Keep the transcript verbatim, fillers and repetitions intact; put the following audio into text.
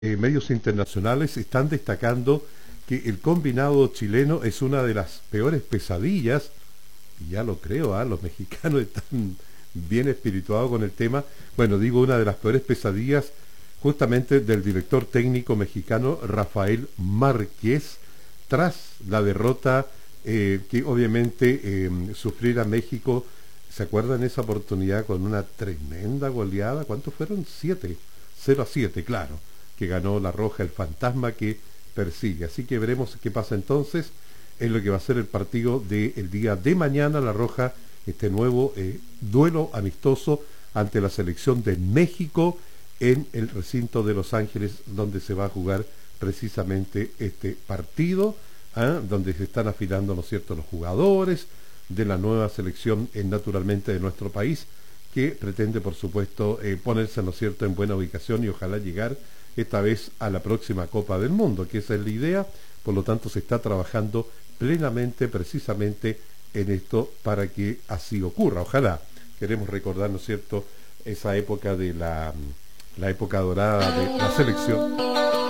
eh, medios internacionales están destacando que el combinado chileno es una de las peores pesadillas, y ya lo creo, ¿ah? Los mexicanos están bien espirituados con el tema. Bueno, digo una de las peores pesadillas justamente del director técnico mexicano Rafael Márquez, tras la derrota eh, que obviamente eh, sufriera México. ¿Se acuerdan esa oportunidad con una tremenda goleada? ¿Cuántos fueron? Siete. Cero a siete, claro, que ganó la Roja, el fantasma que persigue. Así que veremos qué pasa entonces en lo que va a ser el partido del día de mañana. La Roja, este nuevo eh, duelo amistoso ante la selección de México en el recinto de Los Ángeles, donde se va a jugar precisamente este partido, ¿eh? Donde se están afilando, ¿no es cierto?, los jugadores de la nueva selección, eh, naturalmente de nuestro país, que pretende, por supuesto, eh, ponerse, ¿no es cierto?, en buena ubicación y ojalá llegar esta vez a la próxima Copa del Mundo, que esa es la idea. Por lo tanto, se está trabajando plenamente, precisamente, en esto para que así ocurra. Ojalá. Queremos recordar, ¿no es cierto?, esa época de la, la época dorada de la selección.